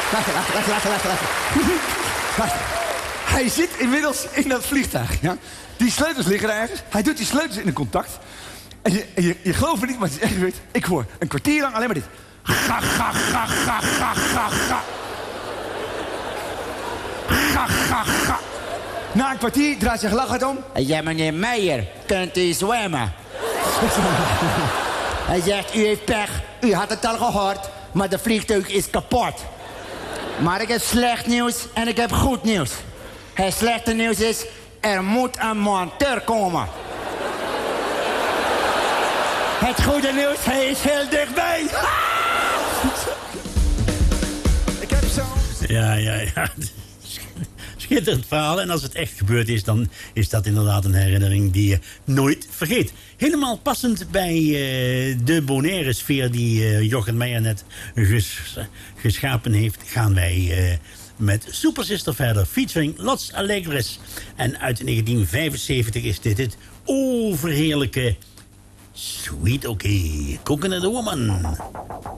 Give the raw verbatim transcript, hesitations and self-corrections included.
Luister, luister, luister, luister, luister. Luister. Hij zit inmiddels in dat vliegtuig, ja. Die sleutels liggen er ergens. Hij doet die sleutels in een contact. En je, en je, je gelooft het niet, maar het is echt gebeurd. Ik hoor een kwartier lang alleen maar dit. Ga, ga, ga, ga, ga, ga, ga. Ga, ga, ga. Na een kwartier draait zijn gelach om. Ja, meneer Meijer, kunt u zwemmen? Hij zegt, u heeft pech. U had het al gehoord, maar de vliegtuig is kapot. Maar ik heb slecht nieuws en ik heb goed nieuws. Het slechte nieuws is, er moet een monteur komen. Het goede nieuws, hij is heel dichtbij. Ik heb zo... Ja, ja, ja. Schitterend verhaal. En als het echt gebeurd is, dan is dat inderdaad een herinnering die je nooit vergeet. Helemaal passend bij uh, de Bonaire sfeer die uh, Jochen Meijer net ges geschapen heeft, gaan wij uh, met Super Sister verder, featuring Los Alegres. En uit negentien vijfenzeventig is dit het overheerlijke Sweet OK, Coconut Woman.